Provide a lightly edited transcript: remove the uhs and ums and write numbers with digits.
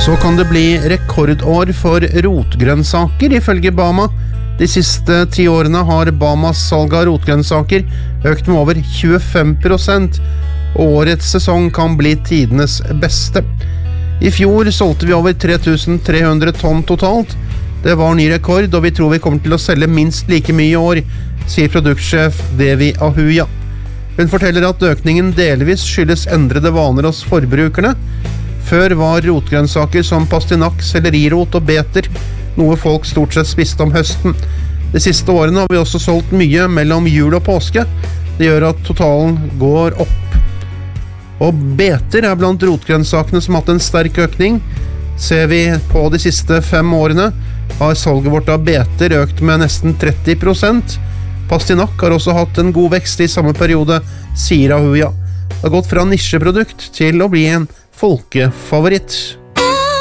Så kan det bli rekordår for rotgrønnsaker, ifølge Bama. De siste 10 årene har Bamas salg av rotgrønnsaker økt med over 25%, og årets sesong kan bli tidenes beste. I fjor solgte vi over 3300 tonn totalt. Det var ny rekord, og vi tror vi kommer til å selge minst like mye i år, sier produktsjef Devi Ahuja. Hun forteller at økningen delvis skyldes endrede vaner hos forbrukerne. Før var rotgrønnsaker som pastinakk, sellerirot og beter noe folk stort sett spiste om høsten. De siste årene har vi også solgt mye mellom jul og påske. Det gjør at totalen går opp. Og beter blant rotgrønnsakene som har hatt en sterk økning. Ser vi på de siste 5 årene, har salget vårt av beter økt med nesten 30%. Pastinakk har også hatt en god vekst i samme periode, sier Ahuja. Det har gått fra nisjeprodukt til å bli en folkefavoritt.